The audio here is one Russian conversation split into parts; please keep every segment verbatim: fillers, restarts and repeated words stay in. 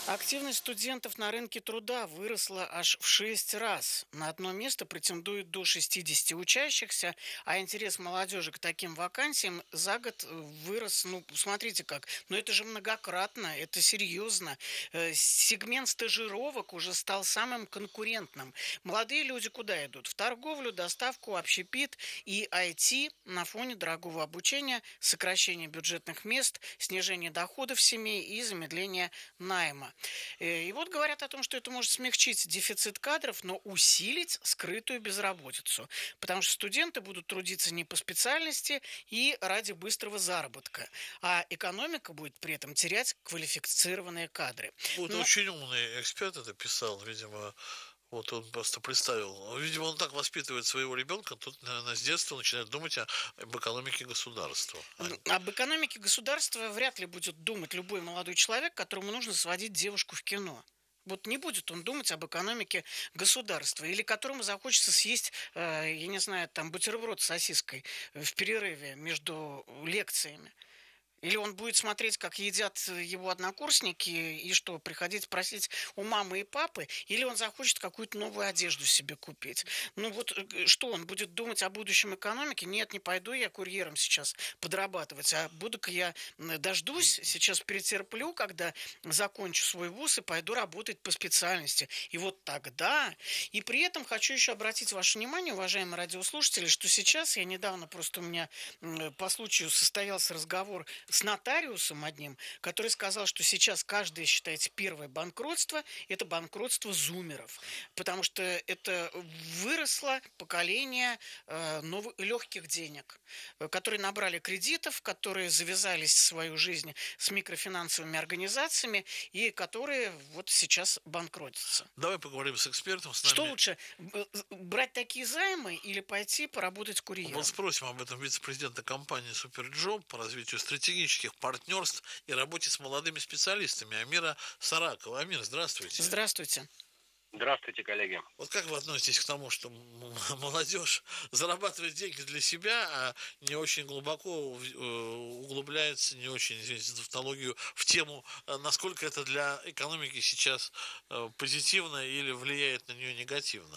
Активность студентов на рынке труда выросла аж в шесть раз. На одно место претендует до шестидесяти учащихся, а интерес молодежи к таким вакансиям за год э, вырос, ну, смотрите как, ну это же многократно, это серьезно. Э, Сегмент стажировок уже стал самым конкурентным. Молодые люди куда идут? В торговлю, доставку, общепит и I T на фоне дорогого обучения, сокращения бюджетных мест, снижения доходов семей и замедления найма. Э, И вот говорят о том, что это может смягчить дефицит кадров, но усилить скрытую безработицу, потому что студенты будут трудиться не по специальности и ради быстрого заработка, а экономика будет при этом терять квалифицированные кадры. Вот Ну, очень умный эксперт это писал, видимо, вот он просто представил. Видимо, он так воспитывает своего ребенка, тут, наверное, с детства начинает думать о- об экономике государства. А м, об экономике государства вряд ли будет думать любой молодой человек, которому нужно сводить девушку в кино. Вот не будет он думать об экономике государства, или которому захочется съесть, э, я не знаю, там бутерброд с сосиской э, в перерыве между лекциями. Или он будет смотреть, как едят его однокурсники, и что, приходить просить у мамы и папы, или он захочет какую-то новую одежду себе купить. Ну вот э, что, он будет думать о будущем экономики? Нет, не пойду я курьером сейчас подрабатывать, а буду-ка я м, дождусь, сейчас перетерплю, когда закончу свой вуз и пойду работать по специальности. И вот тогда... И при этом хочу еще обратить ваше внимание, уважаемые радиослушатели, что сейчас, я недавно просто у меня м, по случаю состоялся разговор с нотариусом одним, который сказал, что сейчас каждое, считайте, первое банкротство – это банкротство зумеров, потому что это выросло поколение э, новых, легких денег, э, которые набрали кредитов, которые завязались в свою жизнь с микрофинансовыми организациями и которые вот сейчас банкротятся. Давай поговорим с экспертом, с Что нами. лучше, б- брать такие займы или пойти поработать Вот курьером? спросим об этом вице-президента компании Суперджоb по развитию стратегических партнерств и работе с молодыми специалистами Амира Саракова. Амир, здравствуйте. Здравствуйте. Здравствуйте, коллеги. Вот как вы относитесь к тому, что м- молодежь зарабатывает деньги для себя, а не очень глубоко в- э, углубляется, не очень, извините за тавтологию, в тему, э, насколько это для экономики сейчас э, позитивно или влияет на нее негативно?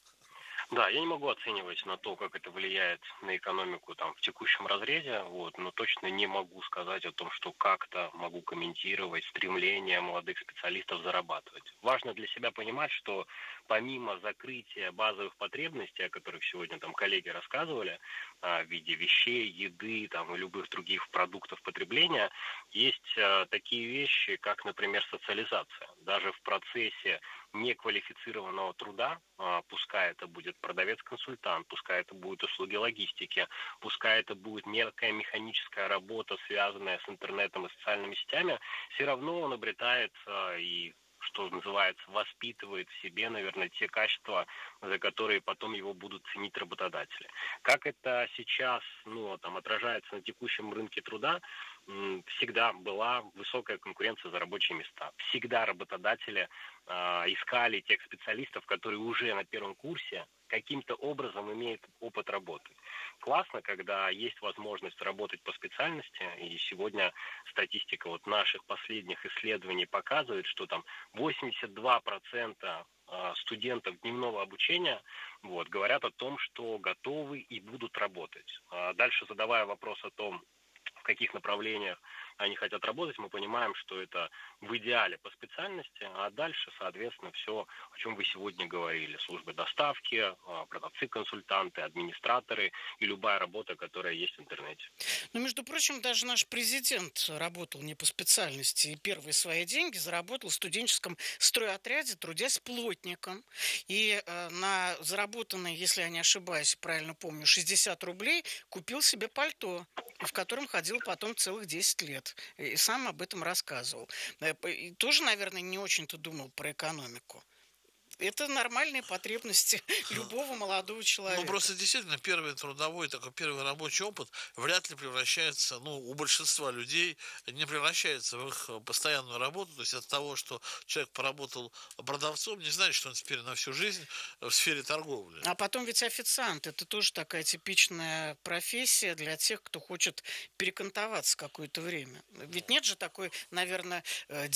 Да, я не могу оценивать на то, как это влияет на экономику там в текущем разрезе, вот, но точно не могу сказать о том, что как-то могу комментировать стремление молодых специалистов зарабатывать. Важно для себя понимать, что помимо закрытия базовых потребностей, о которых сегодня там коллеги рассказывали, а, в виде вещей, еды там, и любых других продуктов потребления, есть а, такие вещи, как, например, социализация. Даже в процессе неквалифицированного труда, а, пускай это будет продавец-консультант, пускай это будут услуги логистики, пускай это будет некая механическая работа, связанная с интернетом и социальными сетями, все равно он обретает а, и что называется, воспитывает в себе, наверное, те качества, за которые потом его будут ценить работодатели. Как это сейчас, ну, там, отражается на текущем рынке труда, м, всегда была высокая конкуренция за рабочие места. Всегда работодатели а, искали тех специалистов, которые уже на первом курсе каким-то образом имеют опыт работы. Классно, когда есть возможность работать по специальности, и сегодня статистика вот наших последних исследований показывает, что там восемьдесят два процента а, студентов дневного обучения вот, говорят о том, что готовы и будут работать. А дальше, задавая вопрос о том, в каких направлениях они хотят работать, мы понимаем, что это в идеале по специальности, а дальше, соответственно, все, о чем вы сегодня говорили. Службы доставки, а, продавцы-консультанты, администраторы и любая работа, которая есть в интернете. Ну, между прочим, даже наш президент работал не по специальности и первые свои деньги заработал в студенческом стройотряде, трудясь плотником. И э, на заработанные, если я не ошибаюсь, правильно помню, шестьдесят рублей купил себе пальто, в котором ходил потом целых десять лет. И сам об этом рассказывал. Э, п- И тоже, наверное, не очень-то думал про экономику. Это нормальные потребности любого молодого Ну, человека. просто действительно, первый трудовой, такой первый рабочий опыт вряд ли превращается, ну, у большинства людей не превращается в их постоянную работу. То есть от того, что человек поработал продавцом, не значит, что он теперь на всю жизнь в сфере торговли. А потом ведь официант – это тоже такая типичная профессия для тех, кто хочет перекантоваться какое-то время. Ведь нет же такой, наверное,